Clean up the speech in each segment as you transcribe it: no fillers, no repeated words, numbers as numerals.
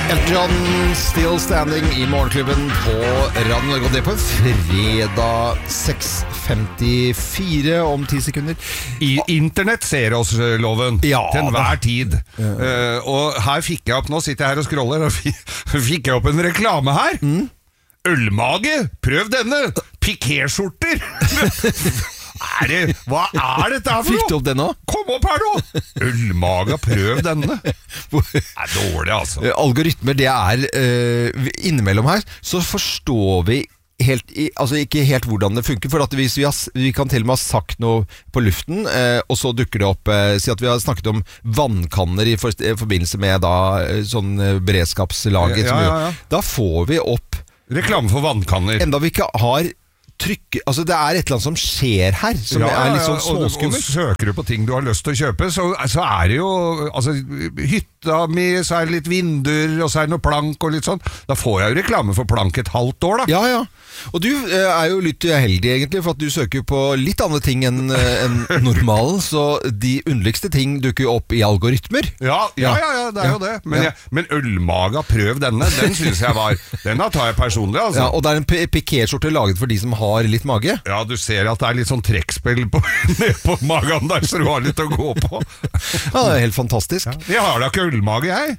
Elton John, Still Standing I morgenklubben på Radio Norge, og det på en fredag 6:54 om 10 sekunder. I internett ser oss loven Ja, til enhver tid. Og her fikk jeg opp, nå sitter jeg her og scroller, og fikk jeg opp en reklame her. Ølmage, prøv denne! Pikéskjorter! Hva er dette her for noe? Fikk du opp den nå? Kom opp her nå! Ølmaga, prøv denne. Det er dårlig, altså. Algoritmer, det innimellom her, så forstår vi ikke helt hvordan det funker, for at hvis vi kan til og med ha sagt noe på luften, og så dukker det opp, si at vi har snakket om vannkanner i forbindelse med da, sånn beredskapslager, da får vi opp reklame for vannkanner. Enda vi ikke har trykk, altså det et eller annet som skjer her som litt sånn småskummelt. Og søker du på ting du har lyst til å kjøpe, så det jo altså, hytta mi, så det litt vinduer og så det noe plank og litt sånn, da får jeg jo reklame for plank et halvt år da. Ja, og du jo litt uheldig egentlig, for at du søker på litt andre ting enn normalen, så de underligste ting dukker jo opp I algoritmer. Ja, det jo det. Men ølmaga, prøv denne, den synes jeg denne tar jeg personlig, altså. Ja, og det en pikéskjorte laget for de som har litt mage. Ja, du ser at det litt sånn trekkspill ned på magen der, så du har litt å gå på. Ja, det helt fantastisk. Ja. Jeg har da ikke ølmage, jeg.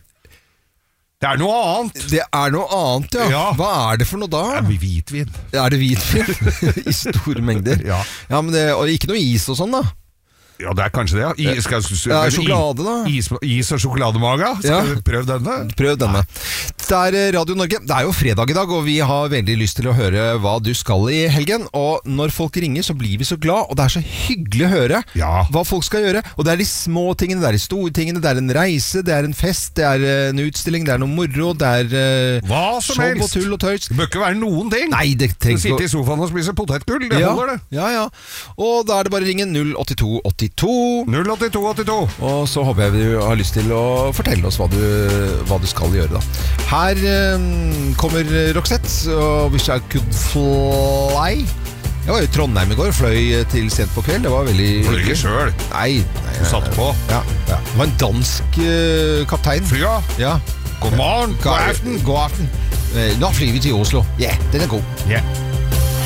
Det noe annet. Det noe annet, ja. Hva det for noe da? Det hvitvin. Det hvitvin? I store mengder? Ja, men og ikke noe is og sånn da? Ja, det kanskje det, ja. Sjokolade da. Is og sjokolademaga. Skal du prøve denne? Prøv denne. Det Radio Norge. Det jo fredag I dag, og vi har veldig lyst til å høre hva du skal I helgen. Og når folk ringer, så blir vi så glad, og det så hyggelig å høre hva folk skal gjøre. Og det de små tingene, det de store tingene, det en reise, det en fest, det en utstilling, det noe moro, det hva som helst. Og tull og tøys. Det bør ikke være noen ting. Nei, det trenger ikke. Sitte I sofaen og spise potetgull, det holder det. Ja. Og da det bare å ringe 08282. 08282. Og så håper jeg du har lyst til å fortelle oss hva du skal gjøre da. Her kommer Roxette og Wish I Could Fly. Jeg var I Trondheim I går, fløy til sent på kveld. Det var veldig Fløy ikke selv? Nei. Du satt på? Ja. Det var en dansk kaptein. Flya? Ja. God morgen, god aften. God aften. Nå flyr vi til Oslo. Ja, den god. Ja.